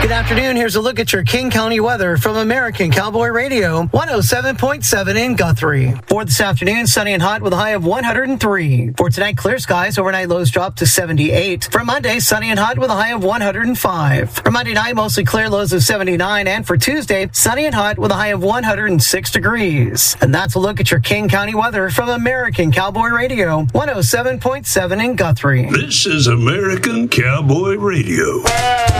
Good afternoon. Here's a look at your King County weather from American Cowboy Radio, 107.7 in Guthrie. For this afternoon, sunny and hot with a high of 103. For tonight, clear skies. Overnight lows drop to 78. For Monday, sunny and hot with a high of 105. For Monday night, mostly clear, lows of 79. And for Tuesday, sunny and hot with a high of 106 degrees. And that's a look at your King County weather from American Cowboy Radio, 107.7 in Guthrie. This is American Cowboy Radio.